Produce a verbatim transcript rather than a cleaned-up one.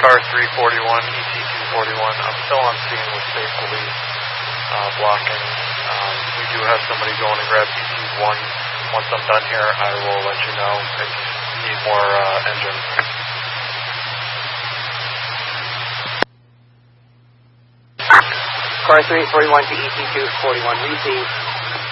car three forty-one, E T two forty-one. I'm still on scene with state police uh, blocking. Um, we do have somebody going to grab E T one. Once I'm done here, I will let you know if you need more uh, engines. Car three forty-one to E T two forty-one, receive.